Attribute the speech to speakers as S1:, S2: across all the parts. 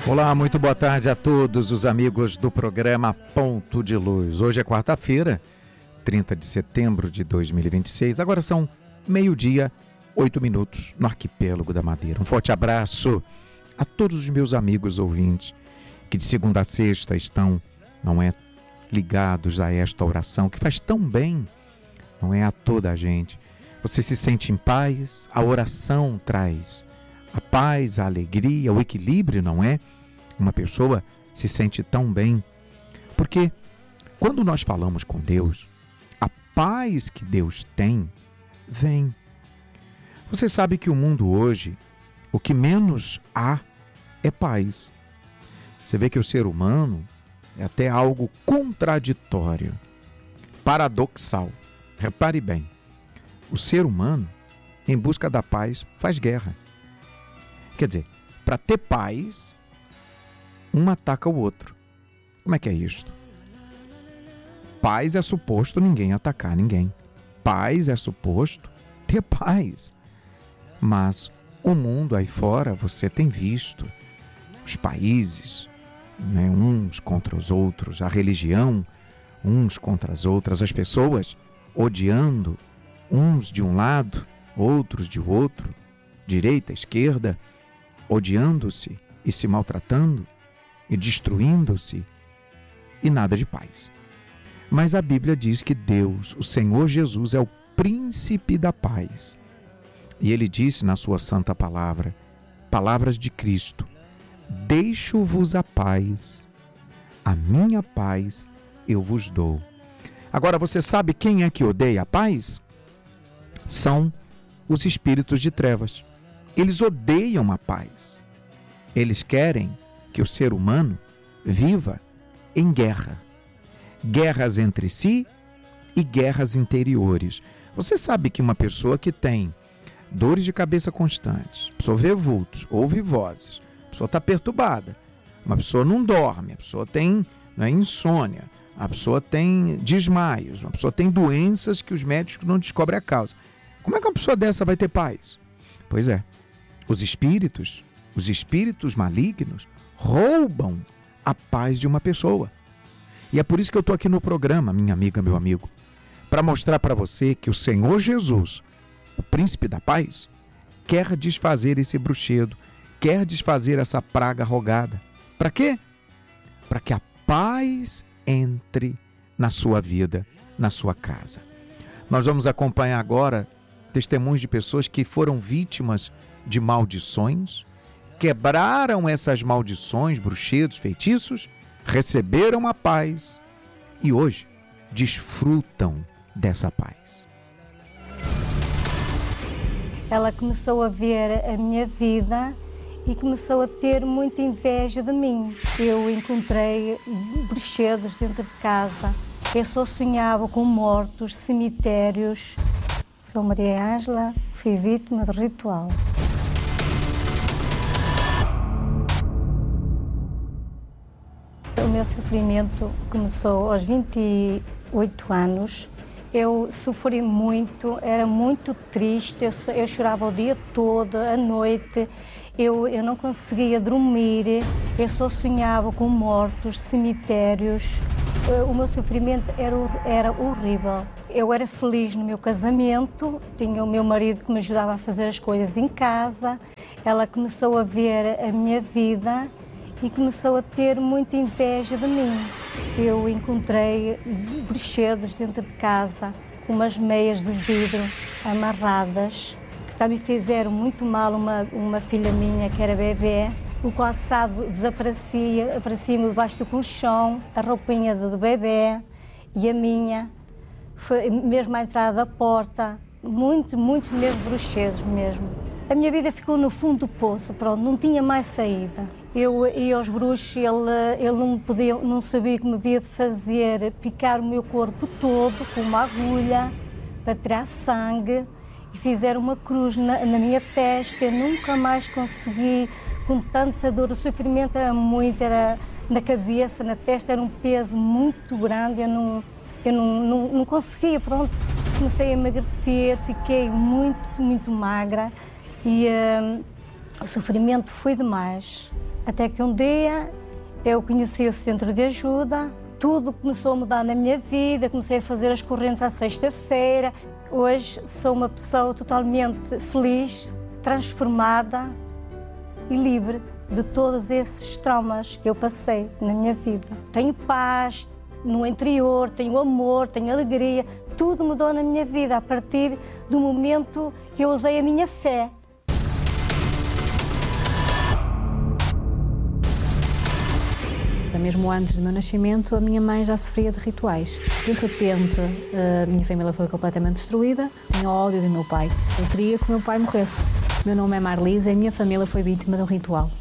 S1: Olá, muito boa tarde a todos os amigos do programa Ponto de Luz. Hoje é quarta-feira, 30 de setembro de 2026. Agora são 12h08 no Arquipélago da Madeira. Um forte abraço a todos os meus amigos ouvintes que de segunda a sexta estão, ligados a esta oração que faz tão bem, a toda a gente. Você se sente em paz? A oração traz a paz, a alegria, o equilíbrio, não é? Uma pessoa se sente tão bem, porque quando nós falamos com Deus, a paz que Deus tem, vem. Você sabe que o mundo hoje, o que menos há é paz. Você vê que o ser humano é até algo contraditório, paradoxal. Repare bem, o ser humano, em busca da paz, faz guerra. Quer dizer, para ter paz, um ataca o outro. Como é que é isto? Paz é suposto ninguém atacar ninguém. Paz é suposto ter paz. Mas o mundo aí fora, você tem visto os países, uns contra os outros, a religião, uns contra as outras, as pessoas odiando, uns de um lado, outros de outro, direita, esquerda, odiando-se e se maltratando e destruindo-se, e nada de paz. Mas a Bíblia diz que Deus, o Senhor Jesus, é o príncipe da paz. E ele disse na sua santa palavra, palavras de Cristo: deixo-vos a paz, a minha paz eu vos dou. Agora, você sabe quem é que odeia a paz? São os espíritos de trevas. Eles odeiam a paz. Eles querem que o ser humano viva em guerra. Guerras entre si e guerras interiores. Você sabe que uma pessoa que tem dores de cabeça constantes, pessoa vê vultos, ouve vozes, a pessoa está perturbada, uma pessoa não dorme, a pessoa tem insônia, a pessoa tem desmaios, uma pessoa tem doenças que os médicos não descobrem a causa. Como é que uma pessoa dessa vai ter paz? Pois é, os espíritos malignos roubam a paz de uma pessoa. E é por isso que eu estou aqui no programa, minha amiga, meu amigo, para mostrar para você que o Senhor Jesus, o príncipe da paz, quer desfazer esse bruxedo, quer desfazer essa praga rogada. Para quê? Para que a paz entre na sua vida, na sua casa. Nós vamos acompanhar agora testemunhos de pessoas que foram vítimas de maldições, quebraram essas maldições, bruxedos, feitiços, receberam a paz e hoje desfrutam dessa paz.
S2: Ela começou a ver a minha vida e começou a ter muita inveja de mim. Eu encontrei bruxedos dentro de casa. Eu só sonhava com mortos, cemitérios. Sou Maria Ângela, fui vítima de ritual. O meu sofrimento começou aos 28 anos. Eu sofri muito, era muito triste, eu chorava o dia todo, à noite. Eu não conseguia dormir, eu só sonhava com mortos, cemitérios. O meu sofrimento era horrível. Eu era feliz no meu casamento, tinha o meu marido que me ajudava a fazer as coisas em casa. Ela começou a ver a minha vida e começou a ter muita inveja de mim. Eu encontrei bruxedos dentro de casa, com umas meias de vidro amarradas, que também fizeram muito mal uma filha minha que era bebê. O calçado desaparecia, aparecia-me debaixo do colchão, a roupinha do bebê e a minha, foi mesmo à entrada da porta, muitos mesmo bruxedos mesmo. A minha vida ficou no fundo do poço, pronto, não tinha mais saída. Eu ia aos bruxos, ele não sabia como havia de fazer, picar o meu corpo todo com uma agulha para tirar sangue e fizeram uma cruz na minha testa. Eu nunca mais consegui, com tanta dor, o sofrimento era muito, era na cabeça, na testa, era um peso muito grande, eu não conseguia, pronto. Comecei a emagrecer, fiquei muito magra e o sofrimento foi demais. Até que um dia eu conheci o centro de ajuda, tudo começou a mudar na minha vida, comecei a fazer as correntes à sexta-feira. Hoje sou uma pessoa totalmente feliz, transformada e livre de todos esses traumas que eu passei na minha vida. Tenho paz no interior, tenho amor, tenho alegria, tudo mudou na minha vida a partir do momento que eu usei a minha fé.
S3: Mesmo antes do meu nascimento, a minha mãe já sofria de rituais. De repente, a minha família foi completamente destruída, tinha ódio do meu pai. Eu queria que o meu pai morresse. O meu nome é Marlise e a minha família foi vítima de um ritual.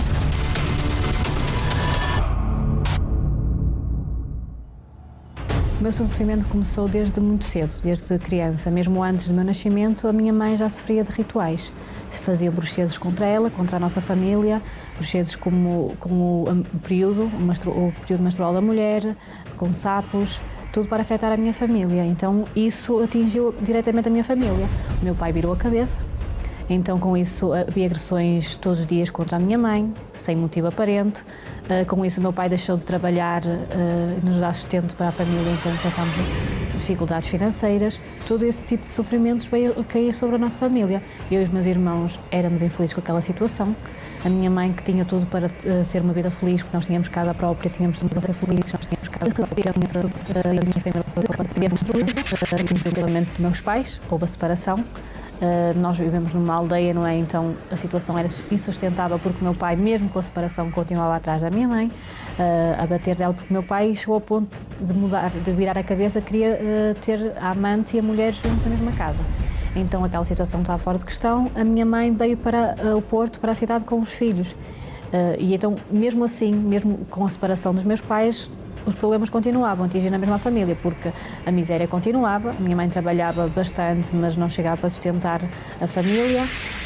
S3: O meu sofrimento começou desde muito cedo, desde criança. Mesmo antes do meu nascimento, a minha mãe já sofria de rituais. Fazia bruxedos contra ela, contra a nossa família, bruxedos como o período menstrual da mulher, com sapos, tudo para afetar a minha família. Então isso atingiu diretamente a minha família. O meu pai virou a cabeça, então com isso havia agressões todos os dias contra a minha mãe, sem motivo aparente. Com isso o meu pai deixou de trabalhar e nos dar sustento para a família, então passámos dificuldades financeiras. Todo esse tipo de sofrimentos veio a cair sobre a nossa família. Eu e os meus irmãos éramos infelizes com aquela situação. A minha mãe, que tinha tudo para ter uma vida feliz, porque nós tínhamos casa própria, tínhamos tudo para ser feliz, nós tínhamos casa própria, a minha família foi completamente destruída. Infelizmente dos meus pais, houve a separação. Nós vivemos numa aldeia, não é? Então a situação era insustentável porque o meu pai, mesmo com a separação, continuava atrás da minha mãe, a bater dela, porque o meu pai chegou ao ponto de virar a cabeça, queria ter a amante e a mulher junto na mesma casa. Então aquela situação estava fora de questão. A minha mãe veio para o Porto, para a cidade, com os filhos. E então, mesmo assim, mesmo com a separação dos meus pais, os problemas continuavam a atingir na mesma família, porque a miséria continuava. A minha mãe trabalhava bastante, mas não chegava para sustentar a família.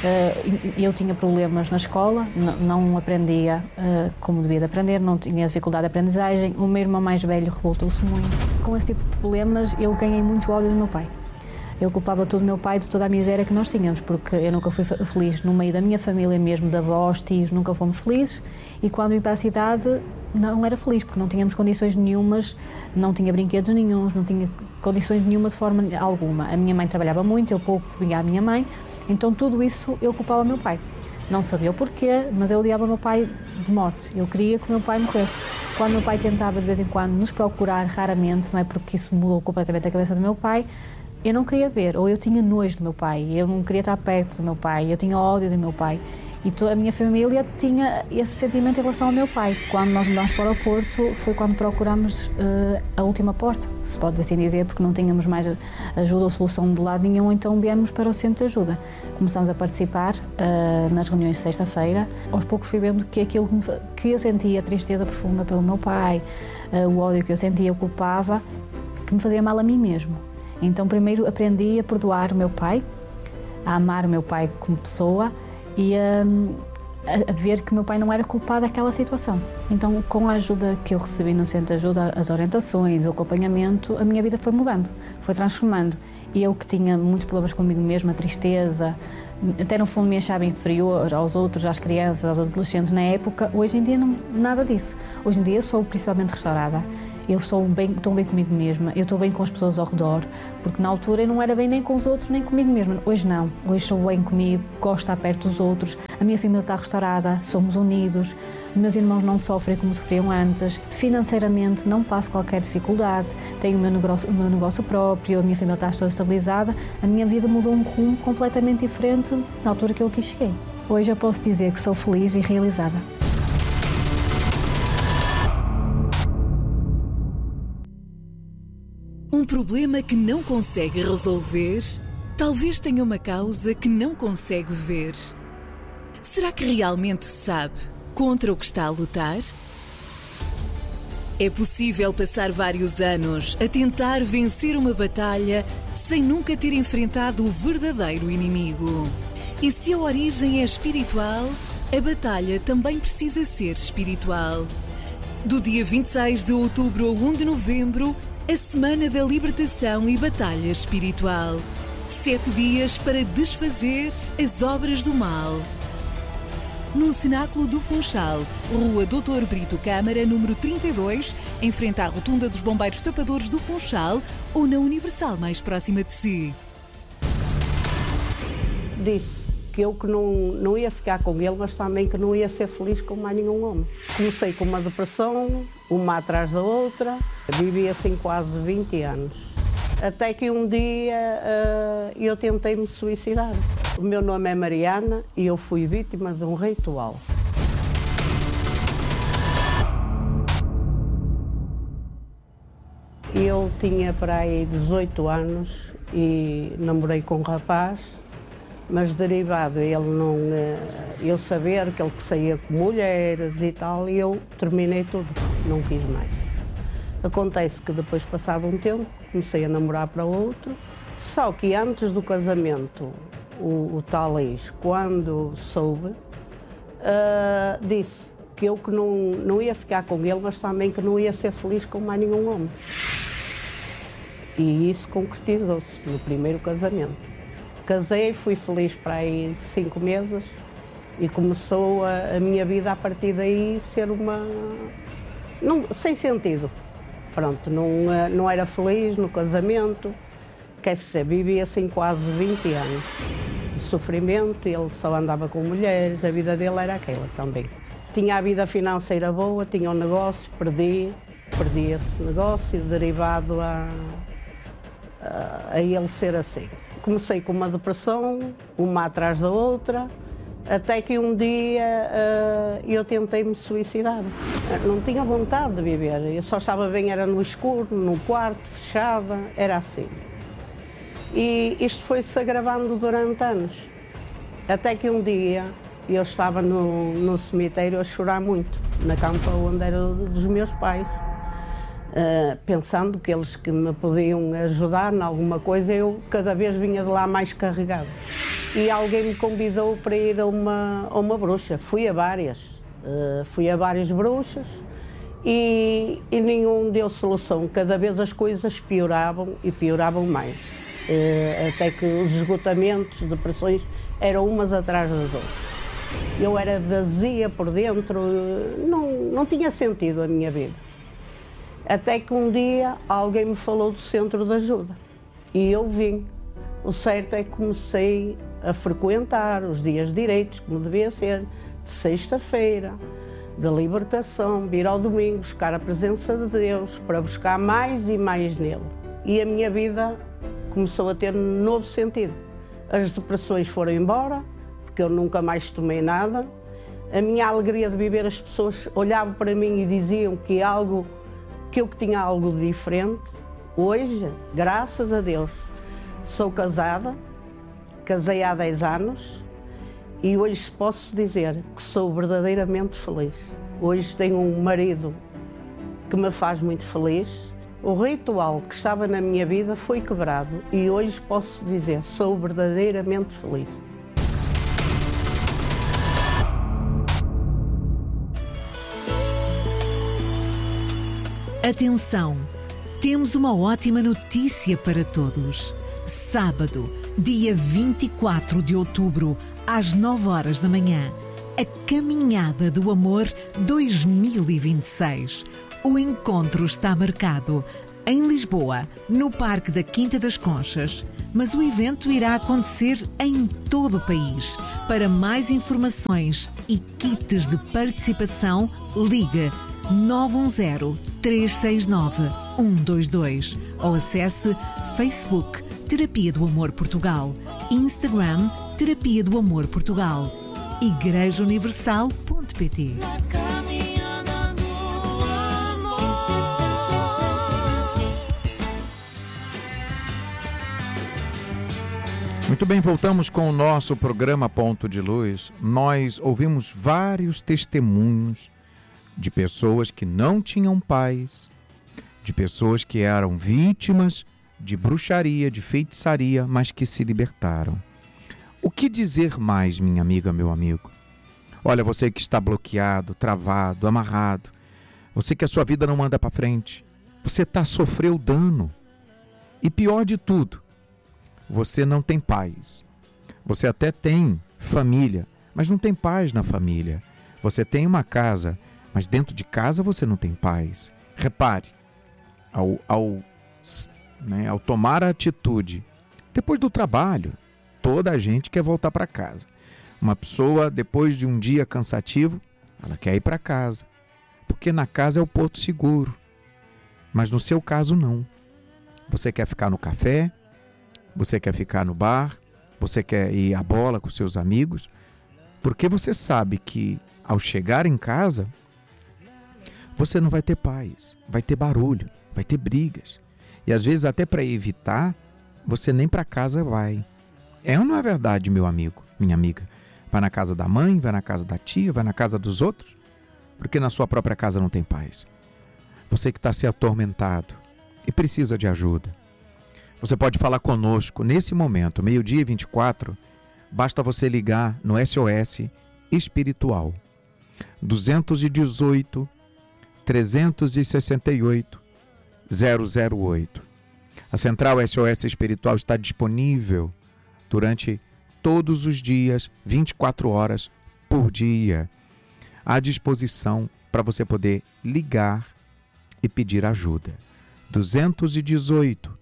S3: Eu tinha problemas na escola, não aprendia como devia de aprender, não tinha dificuldade de aprendizagem. O meu irmão mais velho revoltou-se muito. Com esse tipo de problemas, eu ganhei muito ódio do meu pai. Eu culpava todo o meu pai de toda a miséria que nós tínhamos, porque eu nunca fui feliz no meio da minha família mesmo, de avós, tios, nunca fomos felizes. E quando vim para a cidade, não era feliz, porque não tínhamos condições nenhumas, não tinha brinquedos nenhuns, não tinha condições nenhuma de forma alguma. A minha mãe trabalhava muito, eu pouco vinha à minha mãe, então tudo isso eu culpava o meu pai. Não sabia o porquê, mas eu odiava o meu pai de morte. Eu queria que o meu pai morresse. Quando o meu pai tentava de vez em quando nos procurar, raramente, não é, porque isso mudou completamente a cabeça do meu pai, eu não queria ver, ou eu tinha nojo do meu pai, eu não queria estar perto do meu pai, eu tinha ódio do meu pai. E toda a minha família tinha esse sentimento em relação ao meu pai. Quando nós mudámos para o Porto, foi quando procurámos a última porta, se pode assim dizer, porque não tínhamos mais ajuda ou solução de lado nenhum, então viemos para o centro de ajuda. Começámos a participar nas reuniões de sexta-feira. Aos poucos fui vendo que aquilo que eu sentia, a tristeza profunda pelo meu pai, o ódio que eu sentia, eu culpava, que me fazia mal a mim mesmo. Então primeiro aprendi a perdoar o meu pai, a amar o meu pai como pessoa e a ver que o meu pai não era culpado daquela situação. Então, com a ajuda que eu recebi no centro de ajuda, as orientações, o acompanhamento, a minha vida foi mudando, foi transformando. E eu que tinha muitos problemas comigo mesma, a tristeza, até no fundo me achava inferior aos outros, às crianças, aos adolescentes na época, hoje em dia não, nada disso. Hoje em dia eu sou principalmente restaurada. Eu estou bem comigo mesma, eu estou bem com as pessoas ao redor, porque na altura eu não era bem nem com os outros, nem comigo mesma. Hoje não, hoje estou bem comigo, gosto de estar perto dos outros, a minha família está restaurada, somos unidos, meus irmãos não sofrem como sofriam antes, financeiramente não passo qualquer dificuldade, tenho o meu negócio próprio, a minha família está toda estabilizada, a minha vida mudou um rumo completamente diferente na altura que eu aqui cheguei. Hoje eu posso dizer que sou feliz e realizada.
S4: Um problema que não consegue resolver, talvez tenha uma causa que não consegue ver. Será que realmente sabe contra o que está a lutar? É possível passar vários anos a tentar vencer uma batalha sem nunca ter enfrentado o verdadeiro inimigo. E se a origem é espiritual, a batalha também precisa ser espiritual. Do dia 26 de outubro a 1 de novembro, a Semana da Libertação e Batalha Espiritual. 7 dias para desfazer as obras do mal. no Cenáculo do Funchal, Rua Dr. Brito Câmara, número 32, em frente à Rotunda dos Bombeiros Tapadores do Funchal, ou na Universal mais próxima de si.
S5: Disse que eu que não ia ficar com ele, mas também que não ia ser feliz com mais nenhum homem. Comecei com uma depressão, uma atrás da outra, vivi assim quase 20 anos. Até que um dia eu tentei me suicidar. O meu nome é Mariana e eu fui vítima de um ritual. Eu tinha para aí 18 anos e namorei com um rapaz, mas derivado eu saber que ele saía com mulheres e tal, e eu terminei tudo, não quis mais. Acontece que depois, passado um tempo, comecei a namorar para outro, só que antes do casamento, o tal ex, quando soube, disse que eu que não ia ficar com ele, mas também que não ia ser feliz com mais nenhum homem. E isso concretizou-se no primeiro casamento. Casei, fui feliz para aí 5 meses e começou a minha vida a partir daí ser sem sentido. Pronto, não era feliz no casamento, quer dizer, vivia assim quase 20 anos de sofrimento, ele só andava com mulheres, a vida dele era aquela também. Tinha a vida financeira boa, tinha um negócio, perdi esse negócio derivado a ele ser assim. Comecei com uma depressão, uma atrás da outra, até que um dia eu tentei me suicidar. Não tinha vontade de viver, eu só estava bem, era no escuro, no quarto, fechada, era assim. E isto foi-se agravando durante anos, até que um dia eu estava no cemitério a chorar muito, na campa onde era dos meus pais. Pensando que eles que me podiam ajudar em alguma coisa, eu cada vez vinha de lá mais carregado. E alguém me convidou para ir a uma bruxa. Fui a várias bruxas e nenhum deu solução. Cada vez as coisas pioravam e pioravam mais. Até que os esgotamentos, depressões, eram umas atrás das outras. Eu era vazia por dentro, não tinha sentido a minha vida. Até que um dia alguém me falou do centro de ajuda e eu vim. O certo é que comecei a frequentar os dias direitos, como devia ser, de sexta-feira, de libertação, vir ao domingo, buscar a presença de Deus, para buscar mais e mais nele. E a minha vida começou a ter um novo sentido. As depressões foram embora, porque eu nunca mais tomei nada. A minha alegria de viver, as pessoas olhavam para mim e diziam que eu tinha algo diferente. Hoje, graças a Deus, sou casada, casei há 10 anos e hoje posso dizer que sou verdadeiramente feliz. Hoje tenho um marido que me faz muito feliz. O ritual que estava na minha vida foi quebrado e hoje posso dizer que sou verdadeiramente feliz.
S4: Atenção! Temos uma ótima notícia para todos. Sábado, dia 24 de outubro, às 9 horas da manhã, a Caminhada do Amor 2026. O encontro está marcado em Lisboa, no Parque da Quinta das Conchas, mas o evento irá acontecer em todo o país. Para mais informações e kits de participação, ligue 910-369-122 ou acesse Facebook Terapia do Amor Portugal, Instagram Terapia do Amor Portugal, igrejauniversal.pt.
S1: Muito bem, voltamos com o nosso programa Ponto de Luz. Nós ouvimos vários testemunhos de pessoas que não tinham pais, de pessoas que eram vítimas de bruxaria, de feitiçaria, mas que se libertaram. O que dizer mais, minha amiga, meu amigo? Olha, você que está bloqueado, travado, amarrado, você que a sua vida não anda para frente, você sofreu dano. E pior de tudo, você não tem paz. Você até tem família, mas não tem paz na família. Você tem uma casa, mas dentro de casa você não tem paz. Repare, ao tomar a atitude, depois do trabalho, toda a gente quer voltar para casa. Uma pessoa, depois de um dia cansativo, ela quer ir para casa, porque na casa é o porto seguro. Mas no seu caso, não. Você quer ficar no café, você quer ficar no bar, você quer ir à bola com seus amigos, porque você sabe que ao chegar em casa, você não vai ter paz, vai ter barulho, vai ter brigas. E às vezes até para evitar, você nem para casa vai. É ou não é verdade, meu amigo, minha amiga? Vai na casa da mãe, vai na casa da tia, vai na casa dos outros, porque na sua própria casa não tem paz. Você que está se atormentado e precisa de ajuda, você pode falar conosco nesse momento, 12h24, basta você ligar no SOS Espiritual, 218 368 008. A Central SOS Espiritual está disponível durante todos os dias, 24 horas por dia, à disposição para você poder ligar e pedir ajuda. 218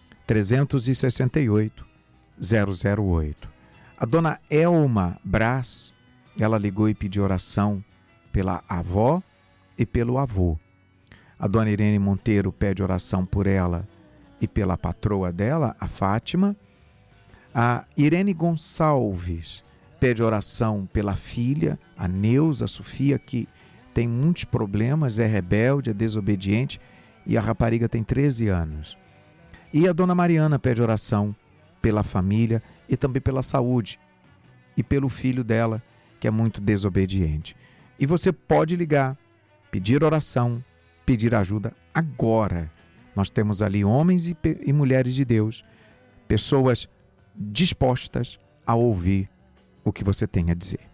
S1: 368 008. A dona Elma Brás, ela ligou e pediu oração pela avó e pelo avô. A dona Irene Monteiro pede oração por ela e pela patroa dela, a Fátima. A Irene Gonçalves pede oração pela filha, a Neuza Sofia, que tem muitos problemas, é rebelde, é desobediente, e a rapariga tem 13 anos. E a dona Mariana pede oração pela família e também pela saúde e pelo filho dela, que é muito desobediente. E você pode ligar, pedir oração, pedir ajuda agora. Nós temos ali homens e mulheres de Deus, pessoas dispostas a ouvir o que você tem a dizer.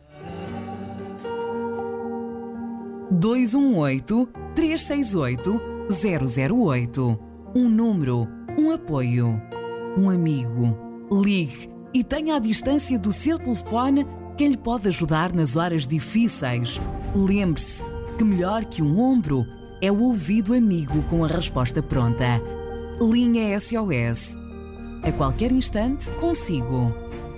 S4: 218-368-008. Um número, um apoio, um amigo. Ligue e tenha à distância do seu telefone quem lhe pode ajudar nas horas difíceis. Lembre-se que melhor que um ombro é o ouvido amigo com a resposta pronta. Linha SOS. A qualquer instante, consigo.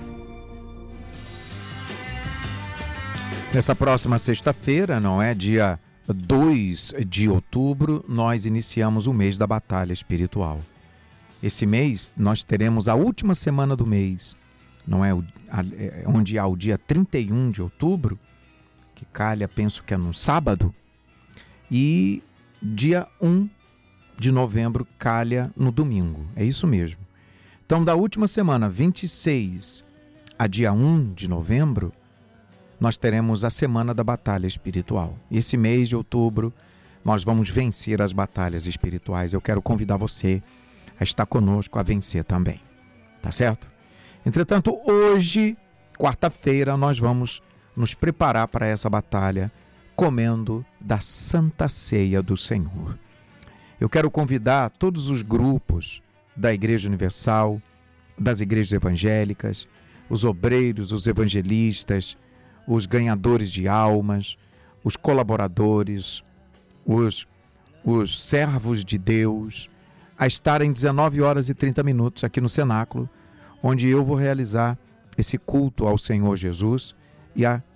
S1: Nessa próxima sexta-feira, não é? Dia 2 de outubro, nós iniciamos o mês da batalha espiritual. Esse mês, nós teremos a última semana do mês, não é? Onde há o dia 31 de outubro, que calha, penso que é num sábado, e dia 1 de novembro calha no domingo. É isso mesmo. Então, da última semana, 26 a dia 1 de novembro, nós teremos a Semana da Batalha Espiritual. Esse mês de outubro, nós vamos vencer as batalhas espirituais. Eu quero convidar você a estar conosco, a vencer também. Tá certo? Entretanto, hoje, quarta-feira, nós vamos nos preparar para essa batalha comendo da Santa Ceia do Senhor. Eu quero convidar todos os grupos da Igreja Universal, das igrejas evangélicas, os obreiros, os evangelistas, os ganhadores de almas, os colaboradores, os servos de Deus, a estarem 19h30 aqui no cenáculo, onde eu vou realizar esse culto ao Senhor Jesus e a